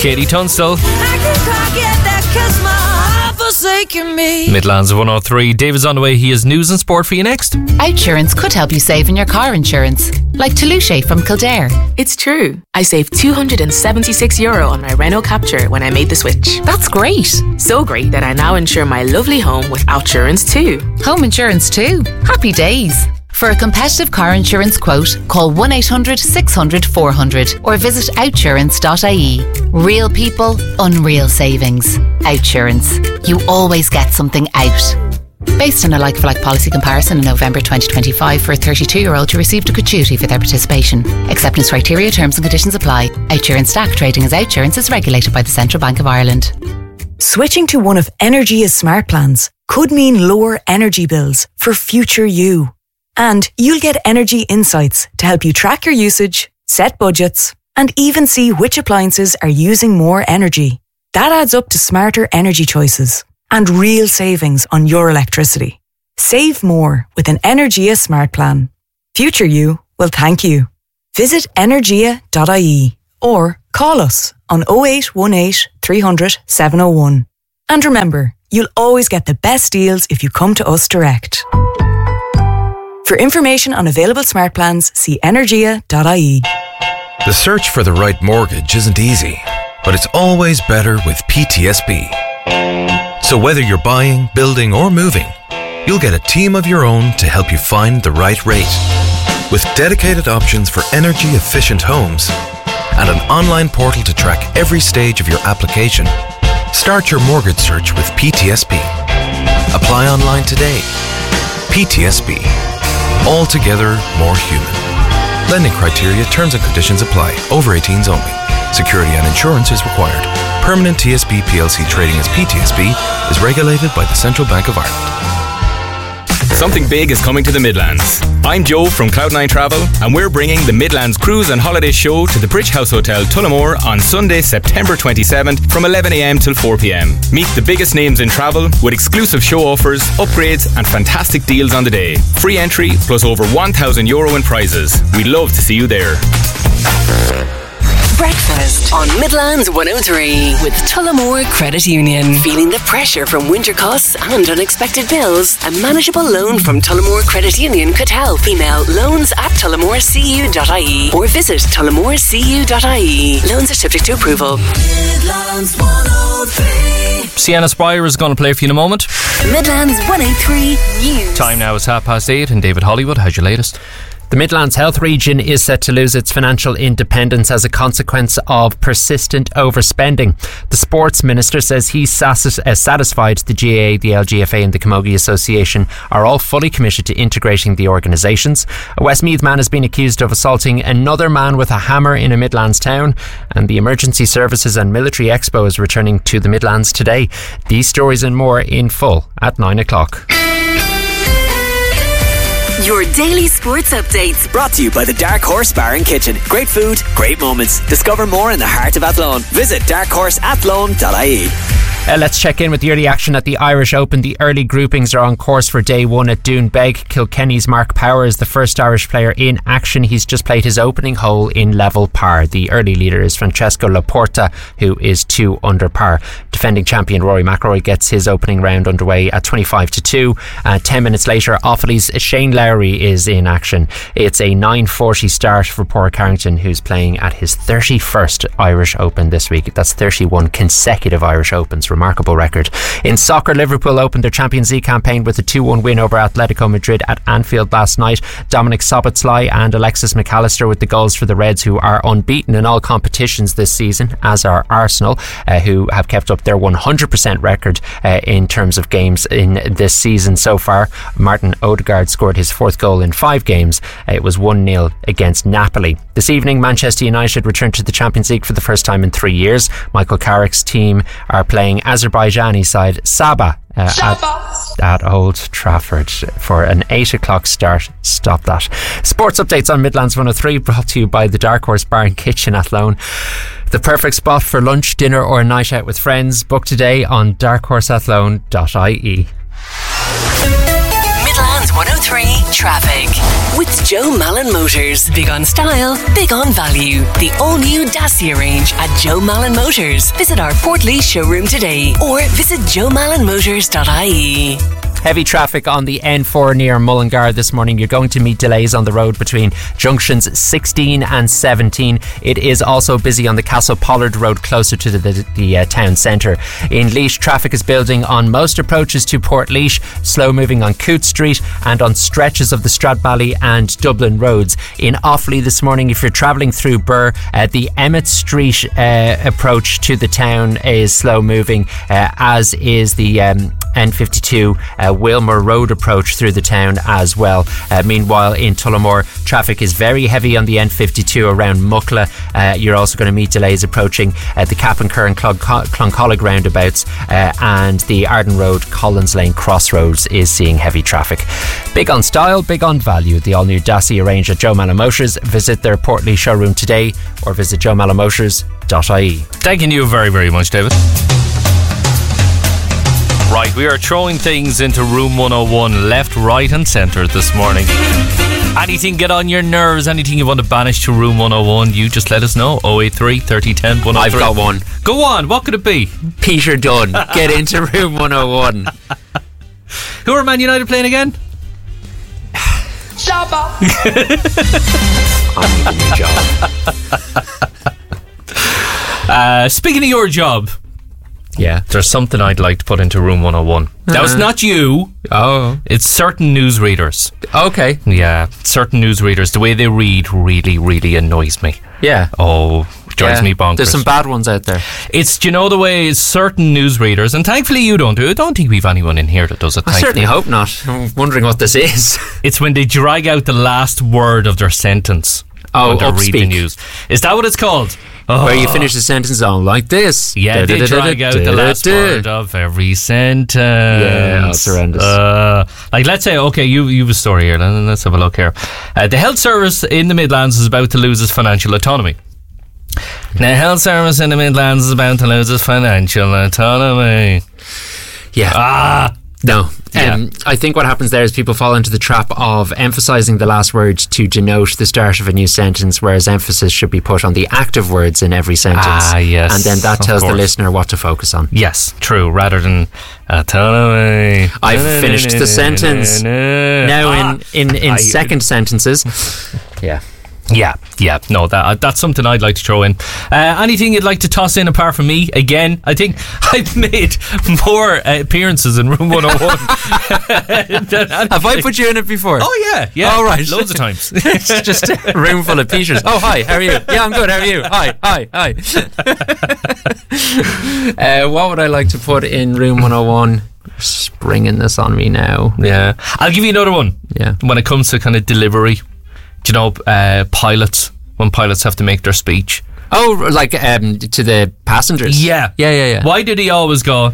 Katie Tunstall. Midlands 103. David's on the way. He has news and sport for you next. Outsurance could help you save in your car insurance. Like Toulouse from Kildare. It's true. I saved €276 on my Renault Captur when I made the switch. That's great. So great that I now insure my lovely home with Outsurance too. Home insurance too. Happy days. For a competitive car insurance quote, call 1-800-600-400 or visit outsurance.ie. Real people, unreal savings. Outsurance. You always get something out. Based on a like-for-like policy comparison in November 2025 for a 32-year-old who received a gratuity for their participation. Acceptance criteria, terms and conditions apply. Outsurance DAC trading as Outsurance is regulated by the Central Bank of Ireland. Switching to one of Energia's smart plans could mean lower energy bills for future you. And you'll get energy insights to help you track your usage, set budgets, and even see which appliances are using more energy. That adds up to smarter energy choices and real savings on your electricity. Save more with an Energia smart plan. Future you will thank you. Visit energia.ie or call us on 0818 300 701. And remember, you'll always get the best deals if you come to us direct. For information on available smart plans, see energia.ie. The search for the right mortgage isn't easy, but it's always better with PTSB. So whether you're buying, building or moving, you'll get a team of your own to help you find the right rate. With dedicated options for energy-efficient homes and an online portal to track every stage of your application, start your mortgage search with PTSB. Apply online today. PTSB. Altogether more human. Lending criteria, terms and conditions apply. Over 18s only. Security and insurance is required. Permanent TSB PLC trading as PTSB is regulated by the Central Bank of Ireland. Something big is coming to the Midlands. I'm Joe from Cloud9 Travel, and we're bringing the Midlands Cruise and Holiday Show to the Bridge House Hotel, Tullamore on Sunday, September 27th from 11am till 4pm. Meet the biggest names in travel with exclusive show offers, upgrades and fantastic deals on the day. Free entry plus over €1,000 in prizes. We'd love to see you there. Breakfast on Midlands 103 with Tullamore Credit Union. Feeling the pressure from winter costs and unexpected bills? A manageable loan from Tullamore Credit Union could help. Email loans@tullamorecu.ie or visit tullamorecu.ie. Loans are subject to approval. Midlands 103. Sienna Spire is going to play for you in a moment. Midlands 103 News. Time now is 8:30 and David Hollywood, how's your latest? The Midlands Health Region is set to lose its financial independence as a consequence of persistent overspending. The Sports Minister says he's satisfied the GAA, the LGFA and the Camogie Association are all fully committed to integrating the organisations. A Westmeath man has been accused of assaulting another man with a hammer in a Midlands town, and the Emergency Services and Military Expo is returning to the Midlands today. These stories and more in full at 9 o'clock. Your daily sports updates. Brought to you by the Dark Horse Bar and Kitchen. Great food, great moments. Discover more in the heart of Athlone. Visit darkhorseathlone.ie. Let's check in with the early action at the Irish Open. The early groupings are on course for day one at Doonbeg. Kilkenny's Mark Power is the first Irish player in action. He's just played his opening hole in level par. The early leader is Francesco Laporta, who is 2 under par. Defending champion Rory McIlroy gets his opening round underway at 25-2. 10 minutes later, Offaly's Shane Lowry is in action. It's a 9:40 start for Padraig Harrington, who's playing at his 31st Irish Open this week. That's 31 consecutive Irish Opens. Remarkable record. In soccer, Liverpool opened their Champions League campaign with a 2-1 win over Atletico Madrid at Anfield last night. Dominic Szoboszlai and Alexis McAllister with the goals for the Reds, who are unbeaten in all competitions this season, as are Arsenal, who have kept up their 100% record in terms of games in this season so far. Martin Odegaard scored his 4th goal in 5 games. It was 1-0 against Napoli. This evening, Manchester United returned to the Champions League for the first time in 3 years. Michael Carrick's team are playing Azerbaijani side Sabah at Old Trafford for an 8 o'clock start. Stop that. Sports updates on Midlands 103 brought to you by the Dark Horse Bar and Kitchen Athlone. The perfect spot for lunch, dinner or a night out with friends. Book today on darkhorseathlone.ie. Midlands 103 traffic. With Joe Malin Motors. Big on style, big on value. The all-new Dacia range at Joe Malin Motors. Visit our Portlaoise showroom today or visit joemallinmotors.ie. Heavy traffic on the N4 near Mullingar this morning. You're going to meet delays on the road between junctions 16 and 17. It is also busy on the Castle Pollard Road closer to the town centre. In Laois, traffic is building on most approaches to Portlaoise, slow moving on Coote Street and on stretches of the Stradbally and Dublin roads. In Offaly this morning, if you're travelling through Birr, the Emmett Street approach to the town is slow moving, as is the N52 Wilmore Road approach through the town as well. Meanwhile, in Tullamore, traffic is very heavy on the N52 around Muckla. You're also going to meet delays approaching the Cappancur and Cloncollig roundabouts, and the Arden Road Collins Lane crossroads is seeing heavy traffic. Big on style, big on value. The all-new Dacia range at Joe Malin Motors. Visit their Portlaoise showroom today or visit joemallinmotors.ie. Thanking you very, very much, David. Right, we are throwing things into room 101, left, right and centre this morning. Anything get on your nerves, anything you want to banish to room 101, you just let us know. 083 30 10 103. I've got one. Go on, what could it be? Peter Dunn, get into room 101. Who are Man United playing again? Shabba. I need a new job. Speaking of your job, yeah, there's something I'd like to put into room 101. Now, it's not you. Oh. It's certain newsreaders. Okay. Yeah, certain newsreaders. The way they read really, really annoys me. Yeah. Oh, drives me bonkers. There's some bad ones out there. It's, do you know the way certain newsreaders, and thankfully you don't do it. I don't think we've anyone in here that does it. I certainly hope not. I'm wondering what this is. It's when they drag out the last word of their sentence. Oh, when they read the news. Is that what it's called? Oh. Where you finish the sentence on like this. Yeah, they drag out the last word of every sentence. Yeah, that's horrendous. Like, let's say, okay, you have a story here. Let's have a look here. The health service in the Midlands is about to lose its financial autonomy. The health service in the Midlands is about to lose its financial autonomy. Yeah. No. I think what happens there is people fall into the trap of emphasising the last word to denote the start of a new sentence, whereas emphasis should be put on the active words in every sentence. Yes. And then that tells the listener what to focus on. Yes, true. Rather than autonomy. I've finished the sentence. Now in second sentences. Yeah. Yeah. No, that's something I'd like to throw in. Anything you'd like to toss in apart from me? Again, I think I've made more appearances in room 101. Have I put you in it before? Oh, yeah. Oh, right. Loads of times. It's just a room full of Peters. Oh, hi, how are you? Yeah, I'm good, how are you? Hi. What would I like to put in room 101? Springing this on me now. Yeah. I'll give you another one. Yeah. When it comes to kind of delivery. Do you know pilots, when pilots have to make their speech? Oh, like to the passengers? Yeah. Why did he always go,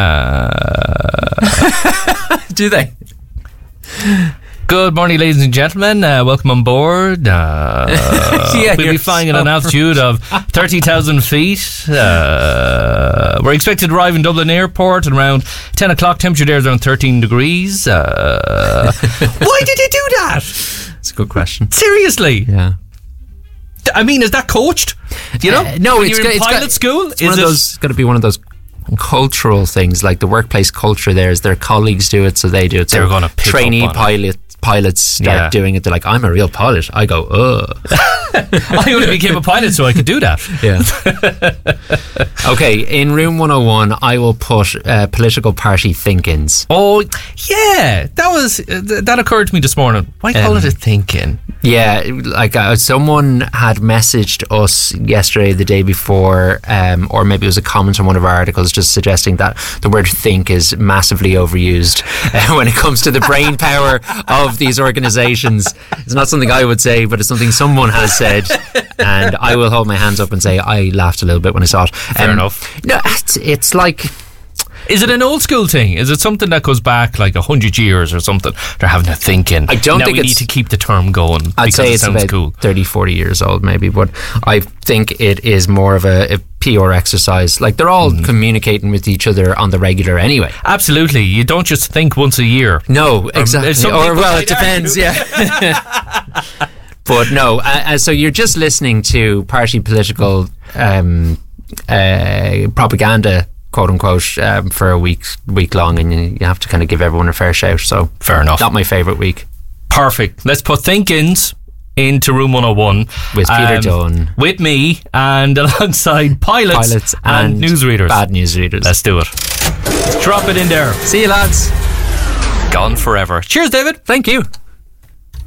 Do they? Good morning, ladies and gentlemen. Welcome on board. We'll be flying at an altitude of 30,000 feet. We're expected to arrive in Dublin Airport at around 10 o'clock. Temperature there is around 13 degrees. Why did he do that? That's a good question. Seriously? Yeah. I mean, is that coached? You know? No, it's in pilot school. It's got to be one of those cultural things, like the workplace culture. There is their colleagues do it, so they do it. So they're going to pick trainee up on pilots start doing it. They're like, I'm a real pilot. I go, ugh. I only became a pilot so I could do that. Yeah. Okay, in room 101, I will put political party think-ins. Oh, yeah. That occurred to me this morning. Why call it a think-in? Yeah, like someone had messaged us yesterday, the day before, or maybe it was a comment on one of our articles just suggesting that the word think is massively overused when it comes to the brain power of these organisations. It's not something I would say, but it's something someone has said, and I will hold my hands up and say I laughed a little bit when I saw it. Fair enough. No, it's like... Is it an old school thing? Is it something that goes back like 100 years or something? They're having a thinking. I don't think we need to keep the term going. I'd say it's about cool. 30, 40 years old maybe, but I think it is more of a PR exercise. Like, they're all communicating with each other on the regular anyway. Absolutely. You don't just think once a year. No, exactly. Or well, it depends, yeah. But no, so you're just listening to party political propaganda, quote unquote, for a week long, and you have to kind of give everyone a fair shout. So fair enough. Not my favourite week. Perfect. Let's put Think-Ins into Room 101 with Peter Dunn, with me, and alongside pilots and newsreaders. Bad newsreaders. Let's do it. Drop it in there. See you, lads. Gone forever. Cheers, David. Thank you.